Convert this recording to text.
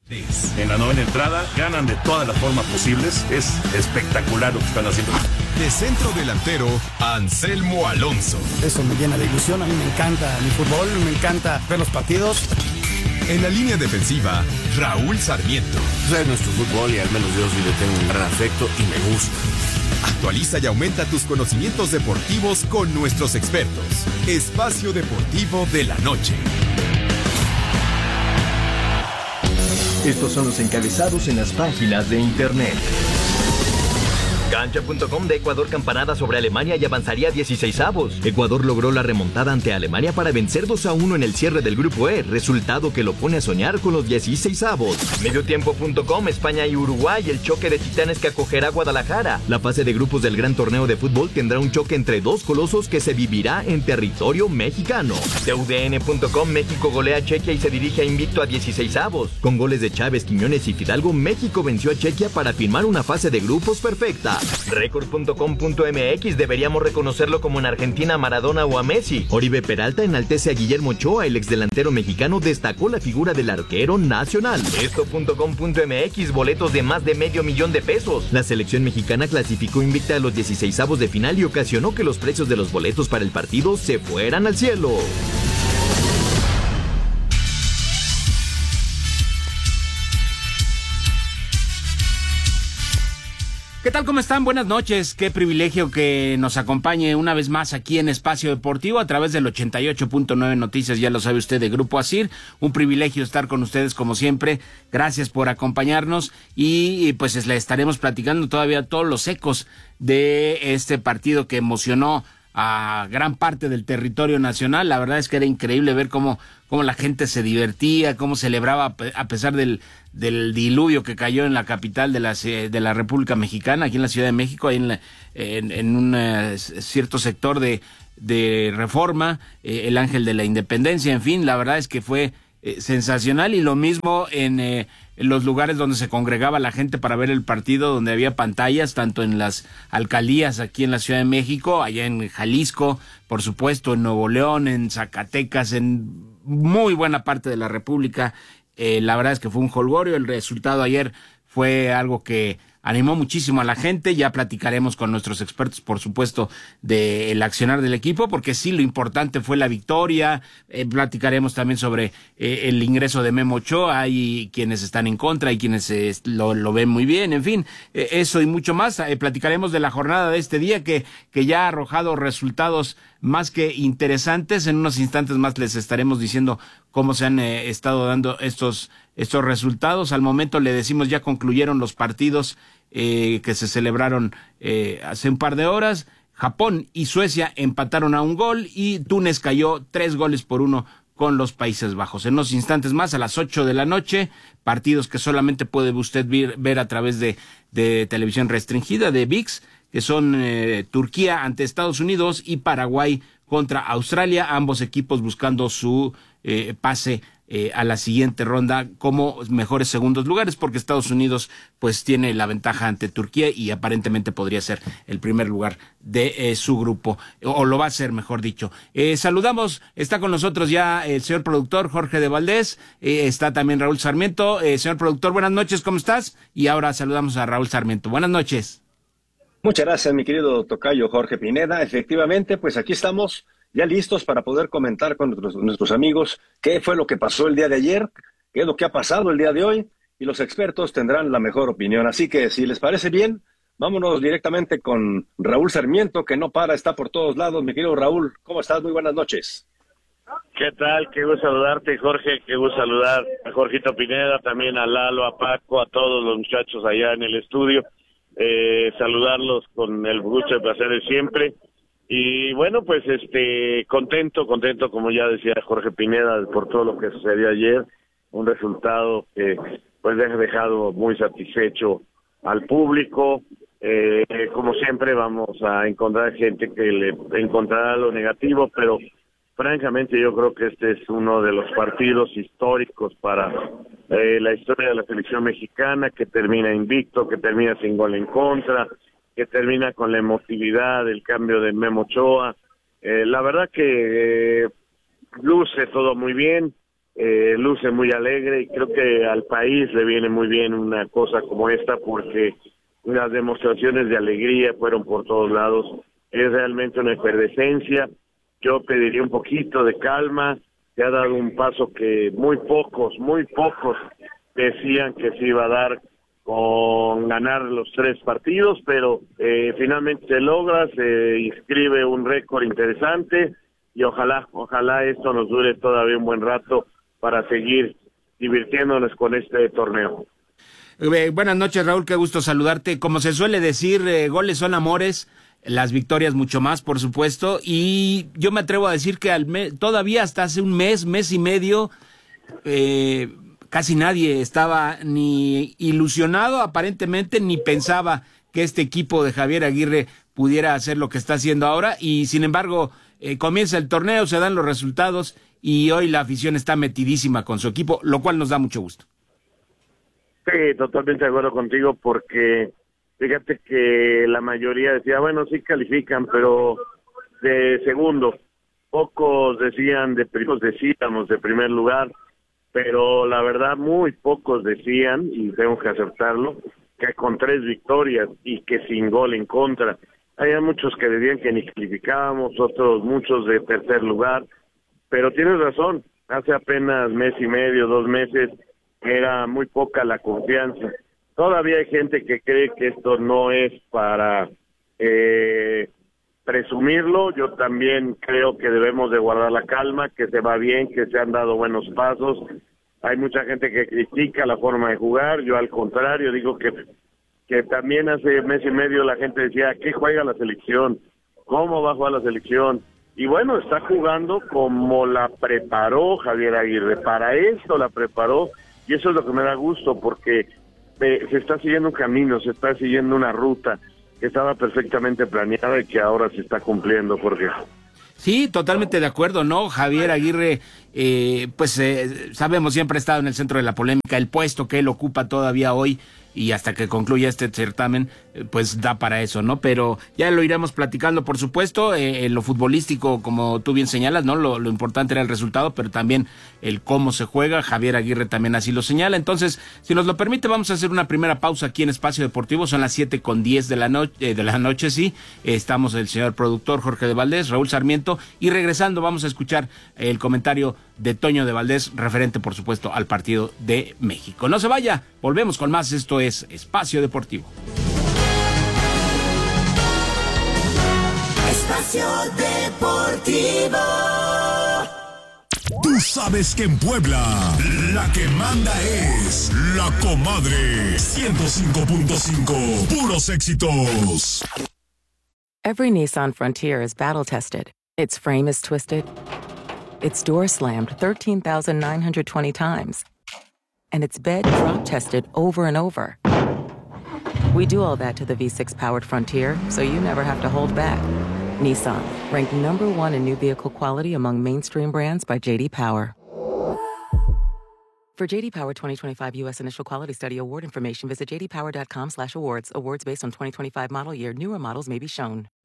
En la novena entrada ganan de todas las formas posibles. Es espectacular lo que están haciendo. De centro delantero, Anselmo Alonso. Eso me llena de ilusión. A mí me encanta mi fútbol, me encanta ver los partidos. En la línea defensiva, Raúl Sarmiento. Es nuestro fútbol y al menos yo sí le tengo un gran afecto y me gusta. Actualiza y aumenta tus conocimientos deportivos con nuestros expertos. Espacio Deportivo de la Noche. Estos son los encabezados en las páginas de internet. Cancha.com de Ecuador campanada sobre Alemania y avanzaría a 16avos. Ecuador logró la remontada ante Alemania para vencer 2-1 en el cierre del Grupo E, resultado que lo pone a soñar con los 16avos. Mediotiempo.com, España y Uruguay, el choque de titanes que acogerá Guadalajara. La fase de grupos del gran torneo de fútbol tendrá un choque entre dos colosos que se vivirá en territorio mexicano. TUDN.com, México golea a Chequia y se dirige a invicto a 16avos. Con goles de Chávez, Quiñones y Fidalgo, México venció a Chequia para firmar una fase de grupos perfecta. Record.com.mx, deberíamos reconocerlo como en Argentina a Maradona o a Messi. Oribe Peralta enaltece a Guillermo Ochoa, el exdelantero mexicano destacó la figura del arquero nacional. Esto.com.mx, boletos de más de $500,000. La selección mexicana clasificó invicta a los 16avos de final y ocasionó que los precios de los boletos para el partido se fueran al cielo. ¿Qué tal? ¿Cómo están? Buenas noches. Qué privilegio que nos acompañe una vez más aquí en Espacio Deportivo a través del 88.9 Noticias, ya lo sabe usted, de Grupo ASIR. Un privilegio estar con ustedes como siempre. Gracias por acompañarnos y pues le estaremos platicando todavía todos los ecos de este partido que emocionó a gran parte del territorio nacional. La verdad es que era increíble ver cómo la gente se divertía, cómo celebraba a pesar del diluvio que cayó en la capital de la República Mexicana, aquí en la Ciudad de México, ahí en un cierto sector de Reforma, el Ángel de la Independencia. En fin, la verdad es que fue sensacional, y lo mismo en los lugares donde se congregaba la gente para ver el partido, donde había pantallas, tanto en las alcaldías aquí en la Ciudad de México, allá en Jalisco, por supuesto, en Nuevo León, en Zacatecas, en muy buena parte de la República. La verdad es que fue un jolgorio. El resultado ayer fue algo que animó muchísimo a la gente. Ya platicaremos con nuestros expertos, por supuesto, del accionar del equipo, porque sí, lo importante fue la victoria. Platicaremos también sobre el ingreso de Memo Ochoa. Hay quienes están en contra, hay quienes lo ven muy bien, en fin, eso y mucho más. Platicaremos de la jornada de este día que ya ha arrojado resultados más que interesantes. En unos instantes más les estaremos diciendo cómo se han estado dando estos resultados. Al momento le decimos, ya concluyeron los partidos que se celebraron hace un par de horas. Japón y Suecia empataron a 1 gol y Túnez cayó 3-1 con los Países Bajos. En unos instantes más, a las 8 de la noche, partidos que solamente puede usted ver a través de televisión restringida, de ViX, que son Turquía ante Estados Unidos y Paraguay contra Australia, ambos equipos buscando su pase a la siguiente ronda como mejores segundos lugares, porque Estados Unidos pues tiene la ventaja ante Turquía y aparentemente podría ser el primer lugar de su grupo, o lo va a ser, mejor dicho. Saludamos, está con nosotros ya el señor productor Jorge de Valdés, está también Raúl Sarmiento. Señor productor, buenas noches, ¿cómo estás? Y ahora saludamos a Raúl Sarmiento. Buenas noches. Muchas gracias, mi querido tocayo Jorge Pineda. Efectivamente, pues aquí estamos ya listos para poder comentar con nuestros amigos qué fue lo que pasó el día de ayer, qué es lo que ha pasado el día de hoy, y los expertos tendrán la mejor opinión. Así que, si les parece bien, vámonos directamente con Raúl Sarmiento, que no para, está por todos lados. Mi querido Raúl, ¿cómo estás? Muy buenas noches. ¿Qué tal? Qué gusto saludarte, Jorge. Qué gusto saludar a Jorgito Pineda, también a Lalo, a Paco, a todos los muchachos allá en el estudio. Saludarlos con el gusto y placer de siempre. Y bueno, pues contento, como ya decía Jorge Pineda, por todo lo que sucedió ayer. Un resultado que pues ha dejado muy satisfecho al público. Como siempre vamos a encontrar gente que le encontrará lo negativo, pero francamente yo creo que este es uno de los partidos históricos para la historia de la selección mexicana, que termina invicto, que termina sin gol en contra, que termina con la emotividad del cambio de Memo Ochoa. La verdad que luce todo muy bien. luce muy alegre y creo que al país le viene muy bien una cosa como esta porque las demostraciones de alegría fueron por todos lados. Es realmente una efervescencia. Yo pediría un poquito de calma. Se ha dado un paso que muy pocos decían que se iba a dar con ganar los 3 partidos, pero finalmente se logra, se inscribe un récord interesante y ojalá esto nos dure todavía un buen rato para seguir divirtiéndonos con este torneo. Buenas noches, Raúl, qué gusto saludarte. Como se suele decir, goles son amores, las victorias mucho más, por supuesto, y yo me atrevo a decir que todavía hasta hace un mes y medio, casi nadie estaba ni ilusionado aparentemente, ni pensaba que este equipo de Javier Aguirre pudiera hacer lo que está haciendo ahora, y sin embargo, comienza el torneo, se dan los resultados, y hoy la afición está metidísima con su equipo, lo cual nos da mucho gusto. Sí, totalmente de acuerdo contigo, porque fíjate que la mayoría decía, bueno, sí califican, pero de segundo. Pocos decíamos de primer lugar, pero la verdad muy pocos decían, y tengo que aceptarlo, que con 3 victorias y que sin gol en contra. Había muchos que decían que ni calificábamos, muchos de tercer lugar, pero tienes razón, hace apenas mes y medio, 2 meses, era muy poca la confianza. Todavía hay gente que cree que esto no es para presumirlo. Yo también creo que debemos de guardar la calma, que se va bien, que se han dado buenos pasos. Hay mucha gente que critica la forma de jugar. Yo al contrario digo que también hace mes y medio la gente decía, ¿a qué juega la selección? ¿Cómo va a jugar la selección? Y bueno, está jugando como la preparó Javier Aguirre. Para esto la preparó. Y eso es lo que me da gusto, porque se está siguiendo un camino, se está siguiendo una ruta que estaba perfectamente planeada y que ahora se está cumpliendo, Jorge. Sí, totalmente de acuerdo, ¿no? Javier Aguirre, sabemos, siempre ha estado en el centro de la polémica, el puesto que él ocupa todavía hoy y hasta que concluya este certamen, pues da para eso, ¿no? Pero ya lo iremos platicando, por supuesto, en lo futbolístico, como tú bien señalas, ¿no? Lo importante era el resultado, pero también el cómo se juega. Javier Aguirre también así lo señala. Entonces, si nos lo permite, vamos a hacer una primera pausa aquí en Espacio Deportivo. Son las 7:10 de la noche, sí. Estamos el señor productor Jorge de Valdés, Raúl Sarmiento, y regresando vamos a escuchar el comentario de Toño de Valdés, referente, por supuesto, al partido de México. No se vaya, volvemos con más. Esto es Espacio Deportivo. Espacio Deportivo. Tú sabes que en Puebla la que manda es La Comadre 105.5, puros éxitos. Every Nissan Frontier is battle tested. Its frame is twisted. Its door slammed 13,920 times. And its bed drop tested over and over. We do all that to the V6 powered Frontier, so you never have to hold back. Nissan, ranked #1 in new vehicle quality among mainstream brands by J.D. Power. For J.D. Power 2025 U.S. Initial Quality Study Award information, visit jdpower.com/awards. Awards based on 2025 model year. Newer models may be shown.